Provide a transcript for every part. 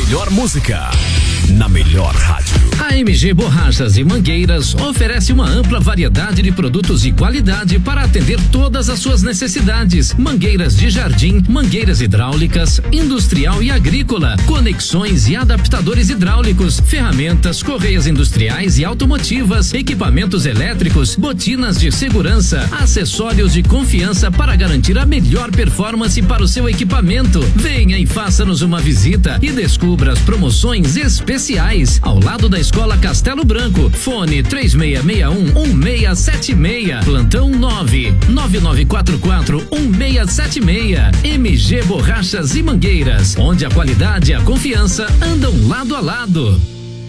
melhor música, na melhor rádio. A MG Borrachas e Mangueiras oferece uma ampla variedade de produtos de qualidade para atender todas as suas necessidades. Mangueiras de jardim, mangueiras hidráulicas, industrial e agrícola, conexões e adaptadores hidráulicos, ferramentas, correias industriais e automotivas, equipamentos elétricos, botinas de segurança, acessórios de confiança para garantir a melhor performance para o seu equipamento. Venha e faça-nos uma visita e descubra as promoções especiais ao lado da Escola Castelo Branco. Fone 3661-1676. Plantão 99944-1676. MG Borrachas e Mangueiras, onde a qualidade e a confiança andam lado a lado.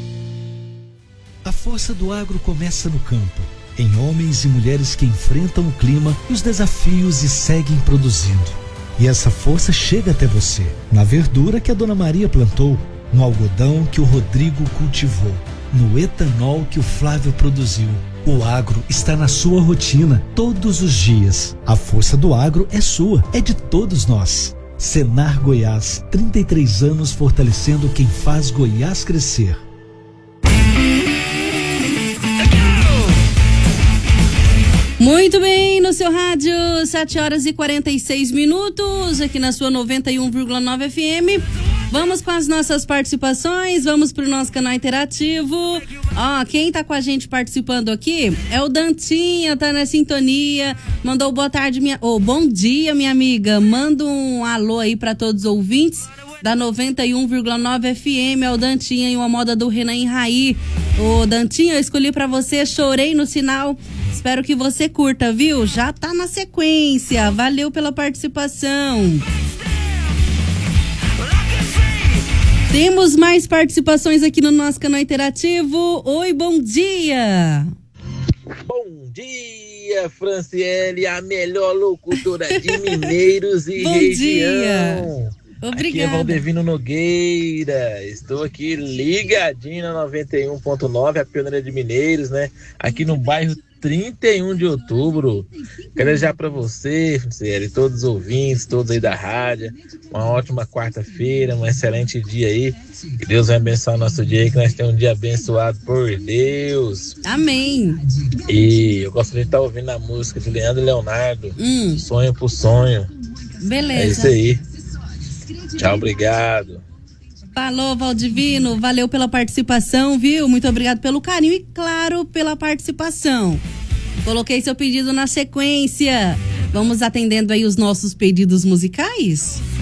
A força do agro começa no campo, em homens e mulheres que enfrentam o clima e os desafios e seguem produzindo. E essa força chega até você, na verdura que a Dona Maria plantou, no algodão que o Rodrigo cultivou, no etanol que o Flávio produziu. O agro está na sua rotina, todos os dias. A força do agro é sua, é de todos nós. Senar Goiás, 33 anos fortalecendo quem faz Goiás crescer. Muito bem, no seu rádio, 7h46, aqui na sua 91,9 FM. Vamos com as nossas participações, vamos pro nosso canal interativo. Ó, quem tá com a gente participando aqui é o Dantinha, tá na sintonia. Mandou boa tarde, bom dia, minha amiga. Manda um alô aí pra todos os ouvintes da 91,9 FM, é o Dantinha e uma moda do Renan em Raí. Ô Dantinha, eu escolhi pra você Chorei no Sinal. Espero que você curta, viu? Já tá na sequência. Valeu pela participação. Temos mais participações aqui no nosso canal interativo. Oi, bom dia. Bom dia, Franciele, a melhor locutora de Mineiros e bom região. Dia. Obrigada. Aqui é Valdevino Nogueira, estou aqui ligadinho na 91.9, a pioneira de Mineiros, né? Aqui no bairro 31 de outubro. Quero desejar para você, Franciele, todos os ouvintes, todos aí da rádio, uma ótima quarta-feira, um excelente dia aí. Que Deus vai abençoar o nosso dia aí, que nós temos um dia abençoado por Deus. Amém. E eu gostaria de estar ouvindo a música de Leandro e Leonardo, Sonho por Sonho. Beleza. É isso aí. Tchau, obrigado. Falou, Valdivino, valeu pela participação, viu? Muito obrigado pelo carinho e, claro, pela participação. Coloquei seu pedido na sequência. Vamos atendendo aí os nossos pedidos musicais?